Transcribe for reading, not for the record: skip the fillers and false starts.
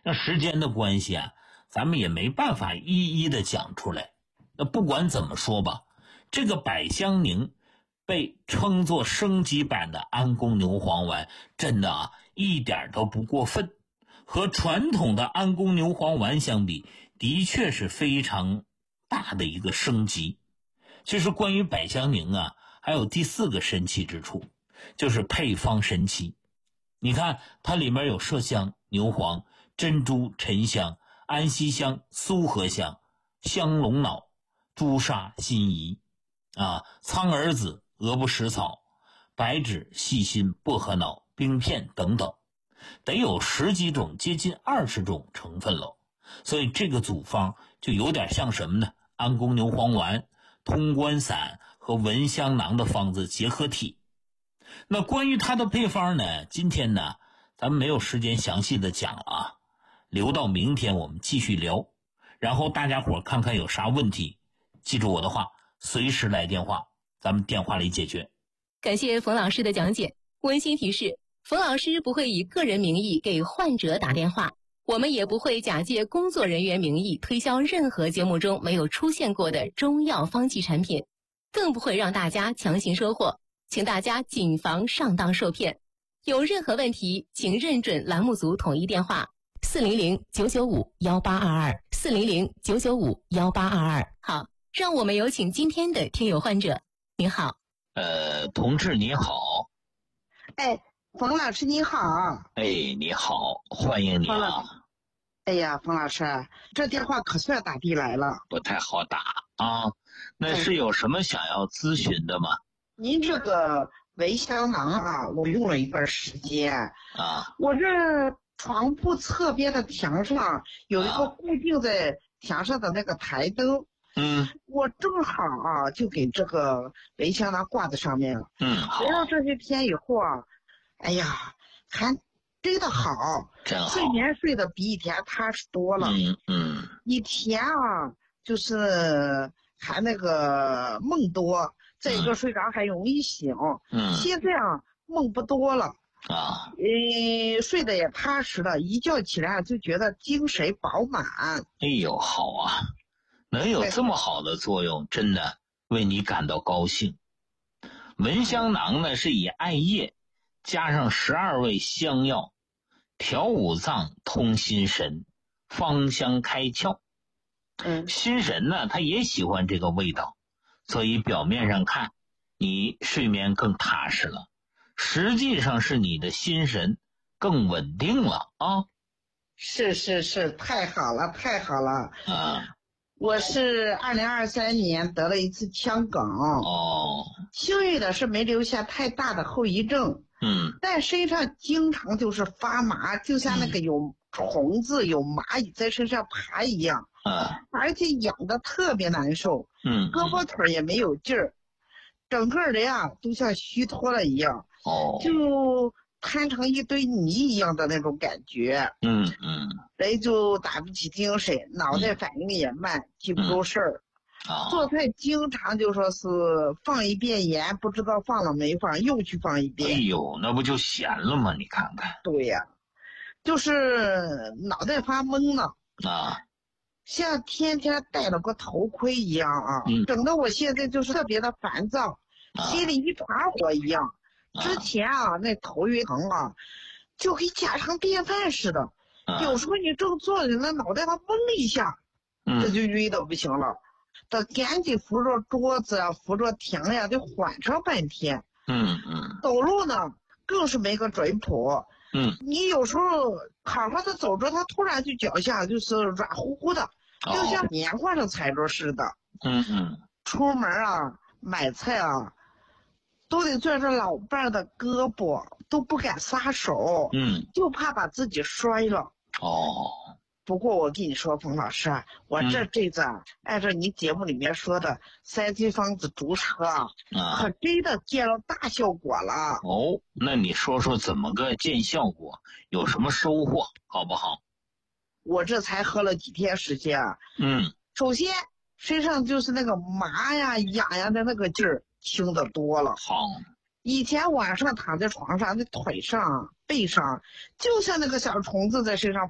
那时间的关系啊，咱们也没办法一一的讲出来。那不管怎么说吧，这个百香宁被称作升级版的安宫牛黄丸，真的啊，一点都不过分。和传统的安宫牛黄丸相比，的确是非常大的一个升级。其实关于百香宁啊，还有第4个神奇之处，就是配方神奇。你看它里面有麝香、牛黄、珍珠、沉香、安息香、苏合香、香龙脑、朱砂、辛夷苍耳子、鹅不食草、白芷、细辛、薄荷脑、冰片等等，得有10几种，接近20种成分了。所以这个组方就有点像什么呢？安宫牛黄丸、通关散和蚊香囊的方子结合体。那关于它的配方呢，今天呢咱们没有时间详细的讲了留到明天我们继续聊。然后大家伙看看有啥问题，记住我的话，随时来电话，咱们电话里解决。 感谢冯老师的讲解。温馨提示，冯老师不会以个人名义给患者打电话，我们也不会假借工作人员名义推销任何节目中没有出现过的中药方剂产品，更不会让大家强行收货，请大家谨防上当受骗。有任何问题，请认准栏目组统一电话400-995-1822，400-995-1822。好，让我们有请今天的听友患者。您好。 同志你好。 哎，冯老师你好。 哎，你好，欢迎你啊。 哎呀，冯老师，这电话可算打的来了。 不太好打啊，那是有什么想要咨询的吗？ 您这个蚊香囊啊，我用了一段时间啊。 我这床铺侧边的墙上有一个固定在墙上的那个台灯。我正好啊，就给这个蚊香囊挂在上面了。 好。 来到这些天以后啊，哎呀，还真的好， 真好， 睡眠睡得比以前踏实多了。以前啊，就是还那个梦多，再一个睡着还容易醒。现在啊，梦不多了啊，睡得也踏实了，一觉起来就觉得精神饱满。 哎呦，好啊，能有这么好的作用，真的为你感到高兴。蚊香囊呢，是以艾叶加上12味香药，调五脏，通心神，芳香开窍。心神呢，他也喜欢这个味道，所以表面上看你睡眠更踏实了，实际上是你的心神更稳定了啊。 是，太好了太好了。我是2023年得了一次腔梗。幸运的是没留下太大的后遗症。但身上经常就是发麻，就像那个有虫子有蚂蚁在身上爬一样。而且痒得特别难受。胳膊腿也没有劲儿，整个人啊都像虚脱了一样。就摊成一堆泥一样的那种感觉。人就打不起精神，脑袋反应也慢，记不住事儿。做菜经常就说是放一遍盐，不知道放了没放，又去放一遍。 哎呦，那不就咸了吗？你看看。 对呀，就是脑袋发懵了像天天戴了个头盔一样整得我现在就是特别的烦躁，心里一团火一样。之前那头晕疼就跟家常便饭似的。有时候你正坐着，那脑袋上懵一下，这就晕得不行了。得赶紧扶着桌子扶着墙呀，得缓上半天。走路呢更是没个准谱。你有时候好好的走着，他突然就脚下就是软乎乎的，就像棉花上踩着似的。出门买菜都得攥着老伴的胳膊，都不敢撒手。就怕把自己摔了。不过我跟你说，冯老师我这阵子按照你节目里面说的3斤方子注射可真的见了大效果了。 那你说说怎么个见效果，有什么收获好不好？ 我这才喝了几天时间首先身上就是那个麻呀痒呀的那个劲儿轻得多了。以前晚上躺在床上，那腿上背上就像那个小虫子在身上